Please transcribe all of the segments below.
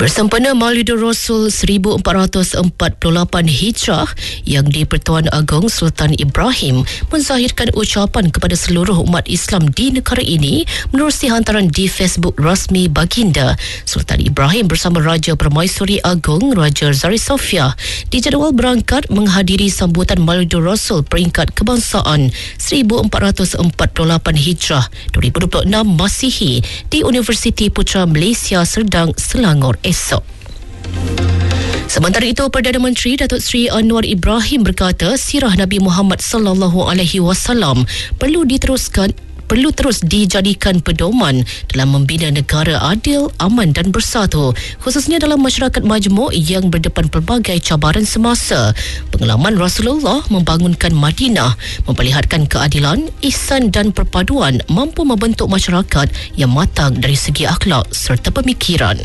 Bersempena Maulidur Rasul 1448 Hijrah yang di-Pertuan Agong Sultan Ibrahim menzahirkan ucapan kepada seluruh umat Islam di negara ini menerusi hantaran di Facebook rasmi baginda. Sultan Ibrahim bersama Raja Permaisuri Agong Raja Zari Sofia dijadual berangkat menghadiri sambutan Maulidur Rasul peringkat kebangsaan 1448 Hijrah 2026 Masihi di Universiti Putra Malaysia Serdang, Selangor esok. Sementara itu, Perdana Menteri Datuk Seri Anwar Ibrahim berkata sirah Nabi Muhammad sallallahu alaihi wasallam perlu terus dijadikan pedoman dalam membina negara adil, aman dan bersatu, khususnya dalam masyarakat majmuk yang berdepan pelbagai cabaran semasa. Pengalaman Rasulullah membangunkan Madinah, memperlihatkan keadilan, ihsan dan perpaduan mampu membentuk masyarakat yang matang dari segi akhlak serta pemikiran.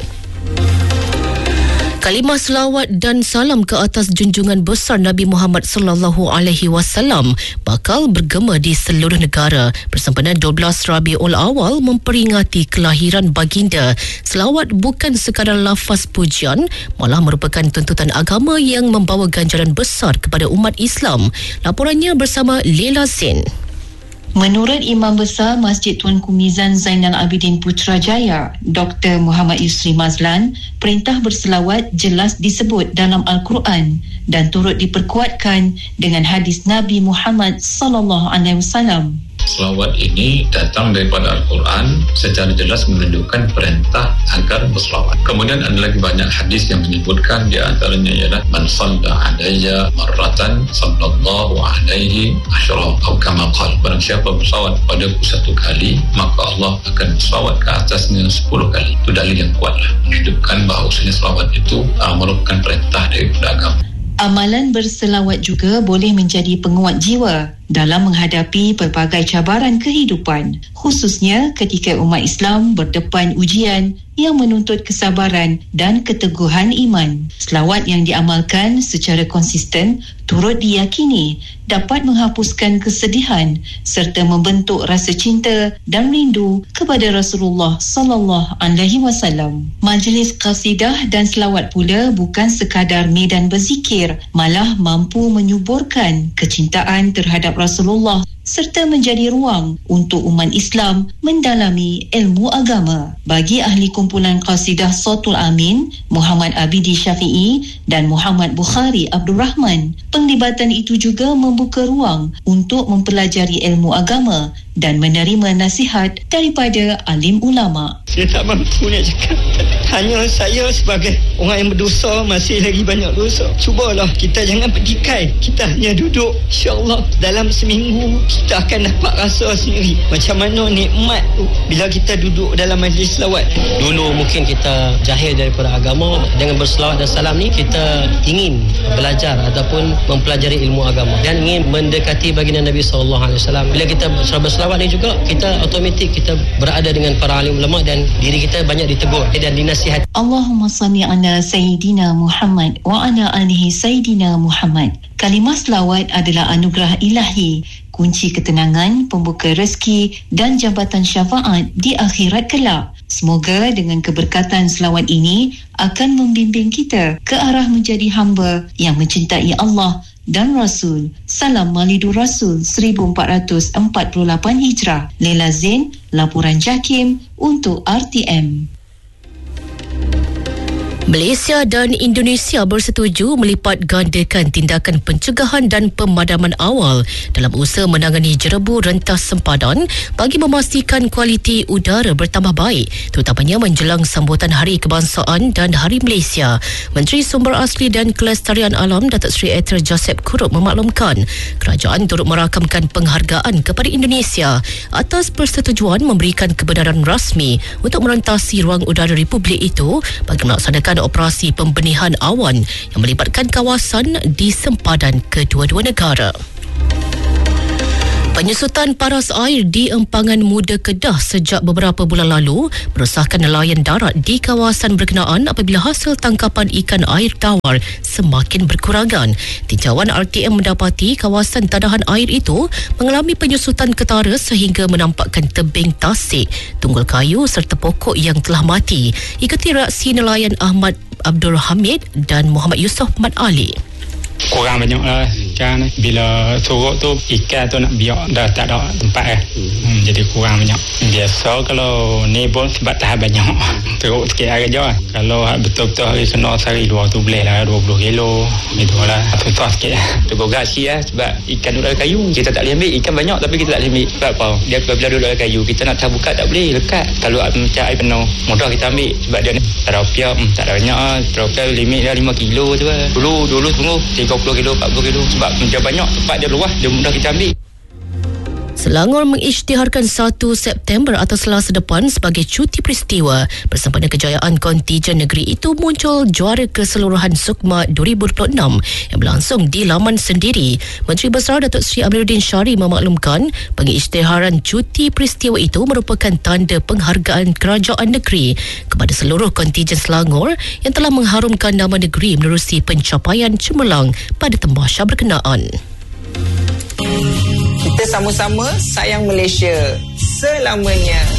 Kalimah selawat dan salam ke atas junjungan besar Nabi Muhammad sallallahu alaihi wasallam bakal bergema di seluruh negara bersempena 12 Rabiul Awal memperingati kelahiran baginda. Selawat bukan sekadar lafaz pujian, malah merupakan tuntutan agama yang membawa ganjaran besar kepada umat Islam. Laporannya bersama Lela Zain. Menurut Imam Besar Masjid Tuanku Mizan Zainal Abidin Putrajaya, Dr. Muhammad Yusri Mazlan, perintah berselawat jelas disebut dalam Al-Quran dan turut diperkuatkan dengan hadis Nabi Muhammad sallallahu alaihi wasallam. Selawat ini datang daripada Al-Quran secara jelas menunjukkan perintah agar berselawat. Kemudian ada lagi banyak hadis yang menyebutkan, di antaranya ialah man salla alayya marratan sallallahu alaihi asyara atau kama qala. Barang siapa berselawat padaku satu kali, maka Allah akan berselawat ke atasnya 10 kali. Itu dalil yang kuatlah menunjukkan bahawasanya selawat itu merupakan perintah daripada agama. Amalan berselawat juga boleh menjadi penguat jiwa dalam menghadapi pelbagai cabaran kehidupan, khususnya ketika umat Islam berdepan ujian yang menuntut kesabaran dan keteguhan iman. Selawat yang diamalkan secara konsisten turut diyakini dapat menghapuskan kesedihan serta membentuk rasa cinta dan rindu kepada Rasulullah sallallahu alaihi wasallam. Majlis qasidah dan selawat pula bukan sekadar medan berzikir, malah mampu menyuburkan kecintaan terhadap Rasulullah serta menjadi ruang untuk umat Islam mendalami ilmu agama. Bagi ahli kumpulan qasidah Sautul Amin, Muhammad Abidi Syafi'i dan Muhammad Bukhari Abdul Rahman, penglibatan itu juga membuka ruang untuk mempelajari ilmu agama dan menerima nasihat daripada alim ulama. Saya tak mampu nak cakap. Hanya saya sebagai orang yang berdosa, masih lagi banyak dosa. Cubalah, kita jangan petikai. Kita hanya duduk. InsyaAllah dalam seminggu kita akan dapat rasa sendiri macam mana nikmat tu bila kita duduk dalam majlis selawat. Dulu mungkin kita jahil daripada agama. Dengan berselawat dan salam ni, kita ingin belajar ataupun mempelajari ilmu agama dan ingin mendekati baginda Nabi SAW. Bila kita berselawat ni juga, kita automatik kita berada dengan para alim ulama dan diri kita banyak ditegur dan dinasihat. Allahumma salli ala Sayyidina Muhammad wa ala alihi Sayyidina Muhammad. Kalimah selawat adalah anugerah ilahi, kunci ketenangan, pembuka rezeki dan jambatan syafaat di akhirat kelak. Semoga dengan keberkatan selawat ini akan membimbing kita ke arah menjadi hamba yang mencintai Allah dan Rasul. Salam Maulidur Rasul 1448 Hijrah. Lela Zain, laporan JAKIM untuk RTM. Malaysia dan Indonesia bersetuju melipat gandakan tindakan pencegahan dan pemadaman awal dalam usaha menangani jerebu rentas sempadan bagi memastikan kualiti udara bertambah baik, terutamanya menjelang sambutan Hari Kebangsaan dan Hari Malaysia. Menteri Sumber Asli dan Kelestarian Alam Datuk Seri Eter Joseph Kurup memaklumkan kerajaan turut merakamkan penghargaan kepada Indonesia atas persetujuan memberikan kebenaran rasmi untuk merentasi ruang udara Republik itu bagi melaksanakan operasi pembenihan awan yang melibatkan kawasan di sempadan kedua-dua negara. Penyusutan paras air di Empangan Muda Kedah sejak beberapa bulan lalu merosakkan nelayan darat di kawasan berkenaan apabila hasil tangkapan ikan air tawar semakin berkurangan. Tinjauan RTM mendapati kawasan tadahan air itu mengalami penyusutan ketara sehingga menampakkan tebing tasik, tunggul kayu serta pokok yang telah mati. Ikuti reaksi nelayan Ahmad Abdul Hamid dan Muhammad Yusof Mat Ali. Kurang banyak lah ikan. Bila surut tu ikan tu nak biak dah tak ada tempat jadi kurang banyak. Biasa kalau ni pun sebab tahan banyak teruk sikit hari je. Kalau betul-betul hari kena sehari dua tu boleh lah 20 kilo itulah susah sikit. Tergogasi sebab ikan duduk dalam kayu, kita tak boleh ambil. Ikan banyak tapi kita tak boleh ambil. Sebab apa? Dia apabila duduk dalam kayu kita nak buka tak boleh, lekat. Kalau macam air penuh mudah kita ambil sebab dia teropia tak ada banyak. Teropia limit dia 5 kilo tu lah. Dulu tunggu 30 kilo, 40 kilo sebab dia banyak, tempat dia luas, dia mudah kita ambil. Selangor mengisytiharkan 1 September atau Selasa depan sebagai cuti peristiwa. Bersempena kejayaan kontijen negeri itu muncul juara keseluruhan SUKMA 2026 yang berlangsung di laman sendiri. Menteri Besar Datuk Seri Amiruddin Syari memaklumkan pengisytiharan cuti peristiwa itu merupakan tanda penghargaan kerajaan negeri kepada seluruh kontijen Selangor yang telah mengharumkan nama negeri menerusi pencapaian cemerlang pada tembasa berkenaan. Kita sama-sama sayang Malaysia selamanya.